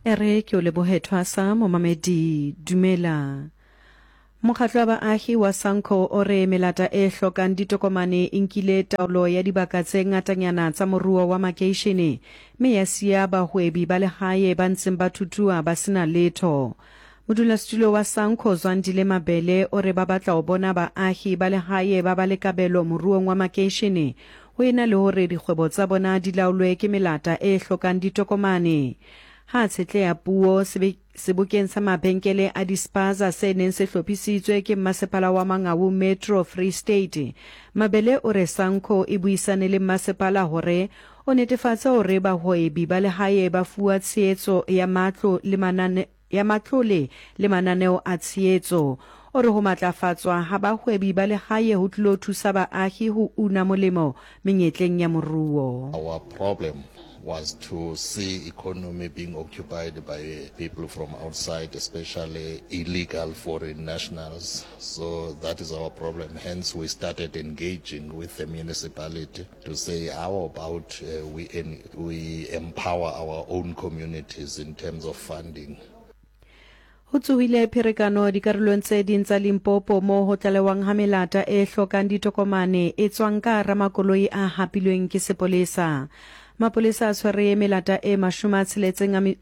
ere ke o lebohethwa sa momamedi dumela. Mokgatlo wa baahi wa Sanco o re melata e hlokang ditokomane e nkile taolo ya dibaka tse ngatanyana tsa moruo wa makeishene mme ya siya bahwebi ba lehae ba ntseng ba thutua ba sena letho. Modulasetulo wa Sanco Zwandile Mabele o re ba batla ho bona baahi ba lehae ba ba le kabelo moruong wa makeishene ho ena le hore dikgwebo tsa bona di laolwe ke melata e hlokang ditokomane. Ha tshetle ya puo sebokeng sa mabenkele a dispaza se neng se hlophisitswe ke masepala wa Mangaung Metro Free State. Mabele o re Sanco e buisane le masepala hore o netefatsa hore bahwebi ba lehae ba fuwa tshehetso ya matlole le mananeo a tshehetso. O re ho matlafatswa ha bahwebi ba lehae ho tlilo thusa baahi ho una molemo menyetleng ya moruo. Our problem was to see economy being occupied by people from outside, especially illegal foreign nationals. So that is our problem. Hence, we started engaging with the municipality to say how about we empower our own communities in terms of funding. Ho tsohile pherekano dikarolong tse ding tsa Limpopo mo ho tlalewang ha melata e hlokang ditokomane e tswang ka ramakoloi a hapilweng ke sepolesa. Mapolesa a tshwere melata e 76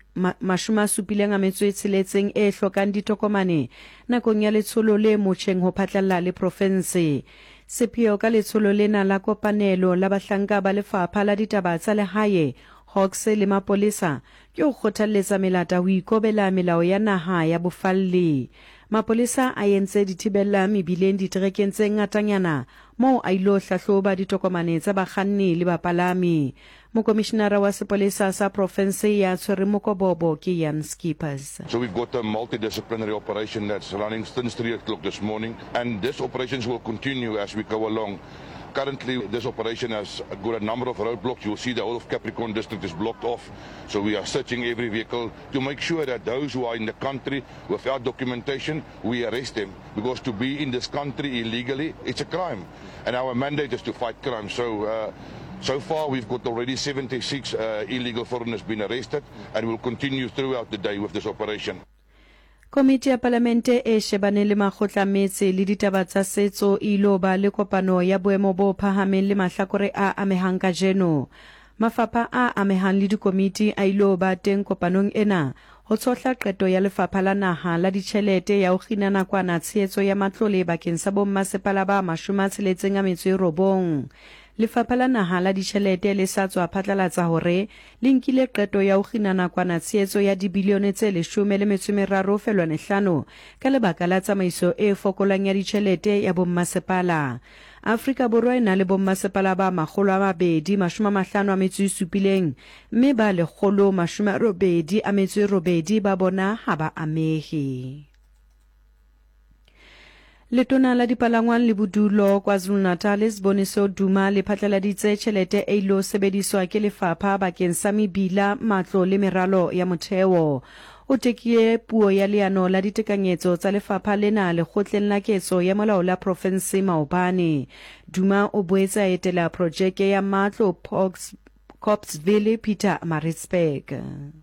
e hlokang ditokomane nakong ya letsholo le motjheng ho phatlalla le province. Sepheo ka letsholo lena la kopanelo la bahlanka ba lefapha la ditaba tsa lehae Hawks le mapolesa ke ho kgothalletsa melata ho ikobela melao ya naha ya bofalli. Mapolesa a entse dithibela mebileng diterekeng tse ngatanyana moo a ilo hlahloba ditokomane tsa bakganni le bapalami. Mokomishenara wa sepolesa sa province ya tshwere mokobobo ke Jan Skippers. So we've got a multidisciplinary operation that's running since 3 o'clock this morning, and this operations will continue as we go along. Currently, this operation has got a number of roadblocks. You'll see the whole of Capricorn district is blocked off. So we are searching every vehicle to make sure that those who are in the country without documentation, we arrest them. Because to be in this country illegally, it's a crime. And our mandate is to fight crime. So far, we've got already 76 illegal foreigners been arrested, and we'll continue throughout the day with this operation. Komiti ya Palamente e shebane le makgotla metse le ditaba tsa setso ilo ba le kopano ya boemo bo phahameng le mahlakore a amehang kajeno. Mafapha a amehang le dikomiti a ilo ba teng kopanong ena ho tsohla qeto ya lefapha la naha la ditjhelete ya ho kgina nakwana tshehetso ya matlole bakeng sa bommasepala ba 69. Lefapha la naha la ditjhelete le sa tswa phatlalatsa hore le nkile qeto ya ho kgina nakwana tshehetso ya dibilione tse 13.5 ka lebaka la tsamaiso e fokolang ya ditjhelete ya bommasepala. Afrika Borwa ena le bommasepala ba 257 mme ba 188 ba bona ha ba amehe. Letona la dipalangwang le bodulo KwaZulu-Natal Siboniso Duma le phatlaladitse tjhelete e ilo sebediswa ke lefapha bakeng sa mebila, matlo le meralo ya motheo. O tekie puo ya leano la ditekanyetso tsa lefapha lena lekgotleng la ketso ya molao la province Maobane. Duma o boetse a etela projeke ya matlo Copsville Peter Maritzburg.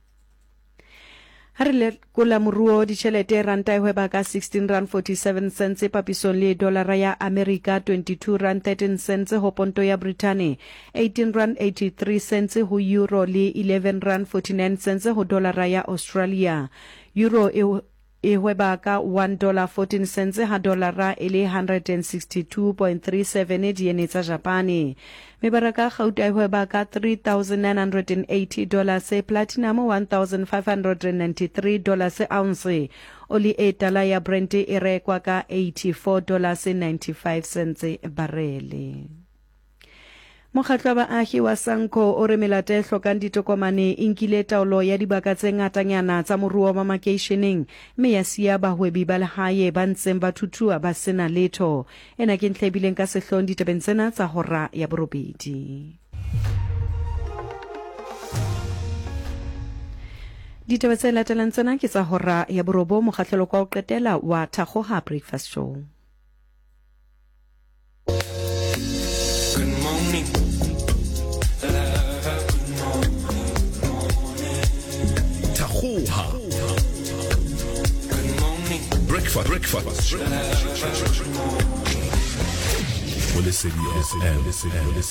Harile kula muruo ditjhelete ranta e hweba ka 16.47 cents papisong le dolara ya America 22.13 cents ho ponto ya Britain 18.83 cents ho euro le 11.49 cents ho dolara ya Australia. Euro e hweba ka $1.14 ha dolara ele 162.37 diene tsa Japane. Mebaraka gauta e hweba ka $3,980 platinum $1,593 ounce. Oli e tala ya Brent e rekwa ka $84.95 barele. Mokgatlo wa baahi wa Sanco o re melata e hlokang ditokomane e nkile taolo ya dibaka tse ngatanyana tsa moruo wa makeisheneng mme ya siya bahwebi ba lehae ba ntseng ba thuthua ba sena letho. Ena ke ntlhebileng ka sehlong ditabeng tsena tsa hora ya borobedi. Ditaba tse latelang tsena ke tsa hora ya borobo. Mokgahlelo kwa o qetela wa Thakgoha Breakfast Show. Breakfast. Lesedi FM.